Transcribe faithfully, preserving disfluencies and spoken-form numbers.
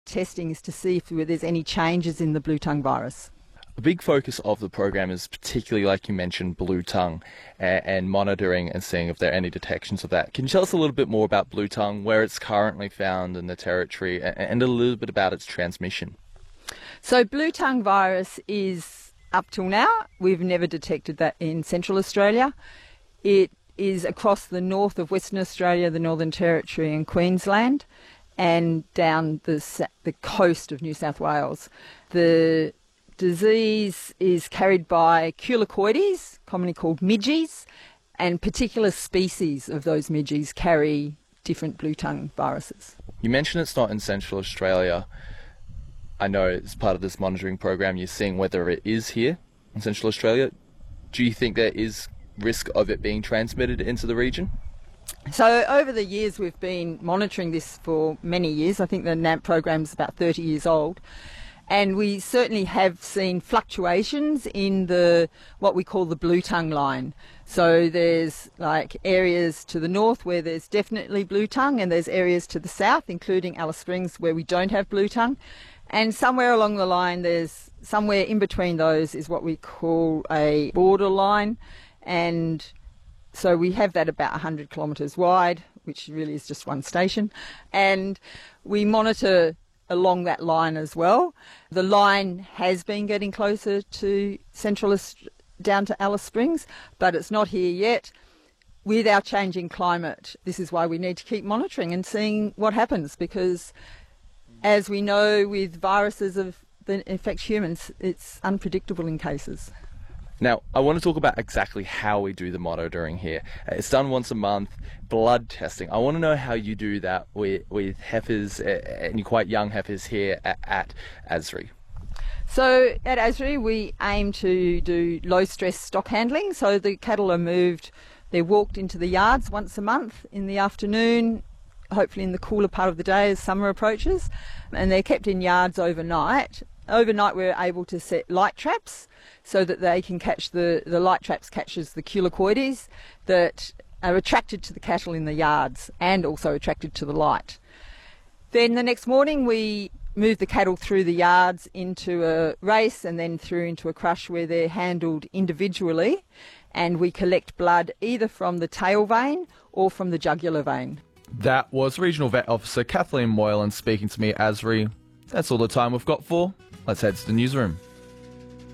testing is to see if there's any changes in the blue tongue virus. A big focus of the program is particularly, like you mentioned, blue tongue and, and monitoring and seeing if there are any detections of that. Can you tell us a little bit more about blue tongue, where it's currently found in the territory, and, and a little bit about its transmission? So blue tongue virus is, up till now, we've never detected that in Central Australia. It is across the north of Western Australia, the Northern Territory and Queensland, and down the, the coast of New South Wales. The disease is carried by culicoides, commonly called midges, and particular species of those midges carry different blue tongue viruses. You mentioned it's not in Central Australia. I know as part of this monitoring program you're seeing whether it is here in Central Australia. Do you think there is risk of it being transmitted into the region? So over the years we've been monitoring this for many years. I think the N A M P program is about thirty years old. And we certainly have seen fluctuations in the what we call the blue tongue line. So there's like areas to the north where there's definitely blue tongue, and there's areas to the south, including Alice Springs, where we don't have blue tongue. And somewhere along the line, there's somewhere in between those is what we call a borderline. And so we have that about one hundred kilometres wide, which really is just one station. And we monitor along that line as well. The line has been getting closer to Central, down to Alice Springs, but it's not here yet. With our changing climate, this is why we need to keep monitoring and seeing what happens, because as we know with viruses of, that infect humans, it's unpredictable in cases. Now, I want to talk about exactly how we do the monitoring here. It's done once a month, blood testing. I want to know how you do that with, with heifers, uh, and quite young heifers here at, at ASRI. So at ASRI we aim to do low stress stock handling. So the cattle are moved, they're walked into the yards once a month in the afternoon, hopefully in the cooler part of the day as summer approaches, and they're kept in yards overnight. Overnight we're able to set light traps so that they can catch the, the light traps catches the culicoides that are attracted to the cattle in the yards and also attracted to the light. Then the next morning we move the cattle through the yards into a race and then through into a crush where they're handled individually, and we collect blood either from the tail vein or from the jugular vein. That was Regional Vet Officer Kathleen Moylan speaking to me at ASRI. That's all the time we've got for. Let's head to the newsroom.